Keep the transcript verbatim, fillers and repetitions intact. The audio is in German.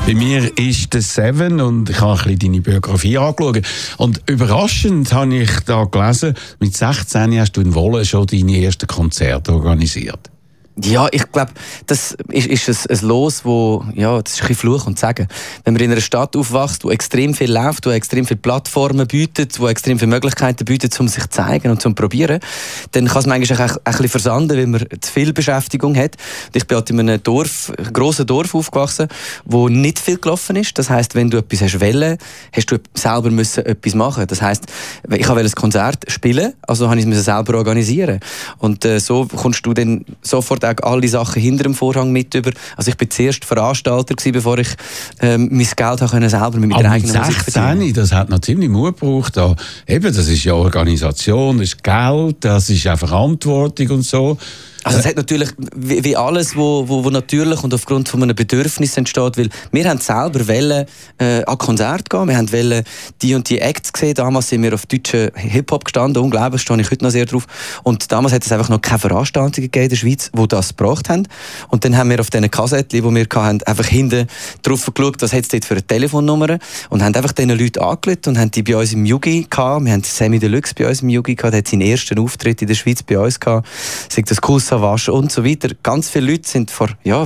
Bei mir ist der Seven und ich habe ein bisschen deine Biografie angeschaut. Und überraschend habe ich da gelesen, mit sechzehn hast du in Wohlen schon deine ersten Konzerte organisiert. Ja, ich glaube, das ist, ist ein, ein Los, wo, ja, das ist ein bisschen Fluch und Sagen. Wenn man in einer Stadt aufwächst, wo extrem viel läuft, wo extrem viele Plattformen bietet, wo extrem viele Möglichkeiten bietet, um sich zu zeigen und zu probieren, dann kann es manchmal auch ein bisschen versanden, wenn man zu viel Beschäftigung hat. Ich bin halt in einem Dorf, einem grossen Dorf aufgewachsen, wo nicht viel gelaufen ist. Das heisst, wenn du etwas hast wollen, hast du selber müssen etwas machen. Das heisst, ich wollte ein Konzert spielen, also habe ich es selber organisieren. Und äh, so kommst du dann sofort alle Sachen hinter dem Vorhang mit über. Also ich war zuerst Veranstalter gewesen, bevor ich ähm, mein Geld können selber mit meiner eigenen Musik verdienen. sechzehn, das hat noch ziemlich Mut gebraucht. Da, eben, das ist ja Organisation, das ist Geld, das ist auch Verantwortung und so. Also es hat natürlich, wie, wie alles, wo, wo, wo natürlich und aufgrund von einem Bedürfnis entsteht, weil wir haben selber wollen, äh, an Konzert gehen, wir haben wollen die und die Acts gesehen, damals sind wir auf deutschen Hip-Hop gestanden, unglaublich, stehe ich heute noch sehr drauf, und damals hat es einfach noch keine Veranstaltungen gegeben in der Schweiz, die das gebracht haben, und dann haben wir auf diesen Kassettchen, die wir hatten, einfach hinten drauf geschaut, was hat es dort für eine Telefonnummer, und haben einfach diesen Leuten angerufen und haben die bei uns im Yugi gehabt, wir haben Sammy Deluxe bei uns im Yugi gehabt, der hat seinen ersten Auftritt in der Schweiz bei uns gehabt, sagt das Kussa Wasch und so weiter. Ganz viele Leute sind vor, ja,